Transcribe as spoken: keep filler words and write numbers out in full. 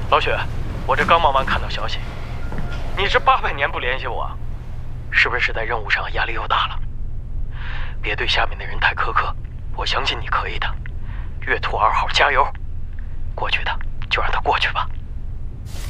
老许，我这刚忙完看到消息，你这八百年不联系我，是不是在任务上压力又大了？别对下面的人太苛刻，我相信你可以的。月兔二号加油，过去的就让它过去吧。